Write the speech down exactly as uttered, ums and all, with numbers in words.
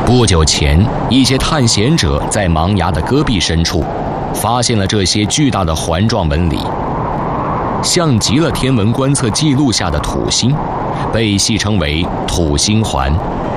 不久前，一些探险者在盲崖的戈壁深处，发现了这些巨大的环状纹理，像极了天文观测记录下的土星，被戏称为土星环。